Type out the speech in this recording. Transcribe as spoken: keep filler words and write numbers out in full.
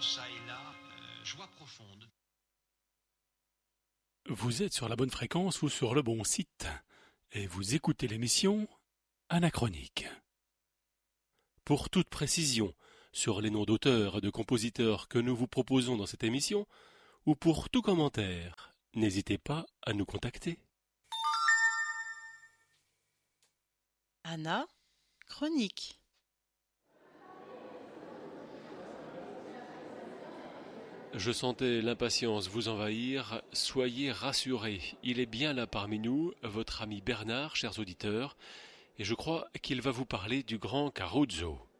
ça et là, euh, joie profonde. Vous êtes sur la bonne fréquence ou sur le bon site, et vous écoutez l'émission Anachronique. Pour toute précision sur les noms d'auteurs et de compositeurs que nous vous proposons dans cette émission, ou pour tout commentaire, n'hésitez pas à nous contacter. Anachronique. Je sentais l'impatience vous envahir, soyez rassurés, il est bien là parmi nous, votre ami Bernard, chers auditeurs, et je crois qu'il va vous parler du grand Caruso.